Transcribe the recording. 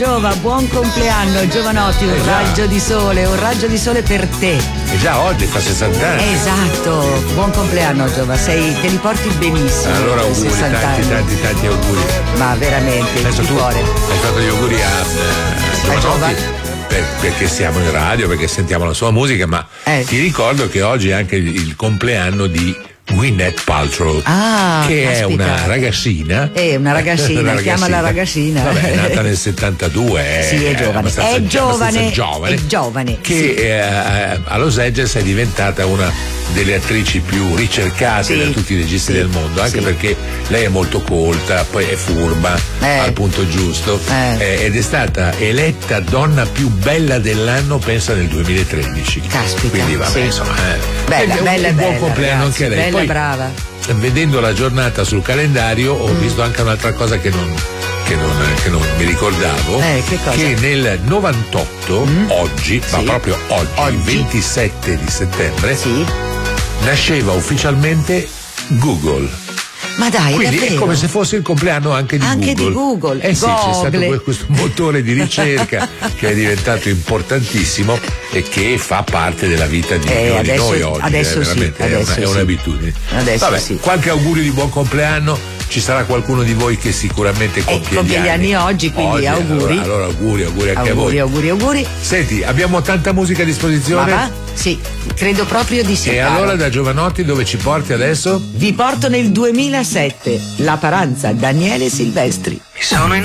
Giova, buon compleanno Giovanotti, un raggio di sole per te. E già oggi fa 60 anni. Esatto, buon compleanno Giova, te li porti benissimo. Allora auguri, tanti auguri. Ma veramente, adesso tu cuore. Hai fatto gli auguri a Giovanotti perché siamo in radio, perché sentiamo la sua musica, ma ti ricordo che oggi è anche il compleanno di Gwyneth Paltrow, che caspita. è una ragazzina. Chiamala ragazzina. Vabbè, è nata nel 72. Sì, è giovane. È giovane. Che a Los Angeles è diventata una delle attrici più ricercate da tutti i registi del mondo, anche perché lei è molto colta, poi è furba al punto giusto, ed è stata eletta donna più bella dell'anno, pensa, nel 2013. Caspita. Quindi vabbè, insomma, bella, un buon compleanno, ragazzi, anche lei. Bella, poi, brava. Vedendo la giornata sul calendario ho visto anche un'altra cosa che non mi ricordavo, che nel 98 oggi, ma proprio oggi, 27 di settembre, nasceva ufficialmente Google. Ma dai, quindi è come se fosse il compleanno anche di Google. Sì, c'è stato questo motore di ricerca che è diventato importantissimo e che fa parte della vita di noi oggi. Adesso è un'abitudine. Vabbè, qualche augurio di buon compleanno. Ci sarà qualcuno di voi che sicuramente compie gli anni oggi, quindi auguri. Allora auguri anche a voi. Auguri. Senti, abbiamo tanta musica a disposizione. Ma va? Sì, credo proprio di sì. E allora da Giovanotti dove ci porti adesso? Vi porto nel 2007, La Paranza, Daniele Silvestri.